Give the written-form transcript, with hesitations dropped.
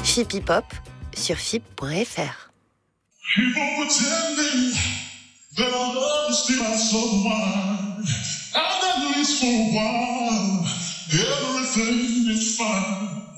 FIP Hip Hop sur FIP.fr. People pretending that our love is still out so wide, and at least for a while, everything is fine.